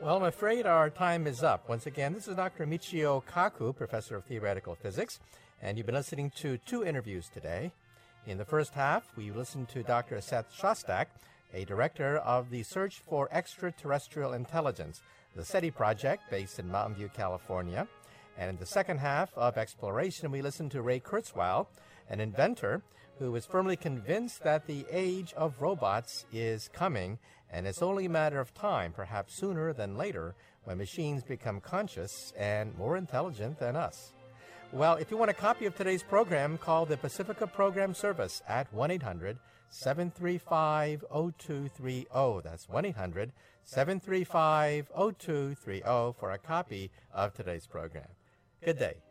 Well, I'm afraid our time is up. Once again, this is Dr. Michio Kaku, Professor of Theoretical Physics, and you've been listening to two interviews today. In the first half, we listened to Dr. Seth Shostak, a director of the Search for Extraterrestrial Intelligence, the SETI project based in Mountain View, California. And in the second half of Exploration, we listened to Ray Kurzweil, an inventor who is firmly convinced that the age of robots is coming, and it's only a matter of time, perhaps sooner than later, when machines become conscious and more intelligent than us. Well, if you want a copy of today's program, call the Pacifica Program Service at 1-800-735-0230. That's 1-800-735-0230 for a copy of today's program. Good day.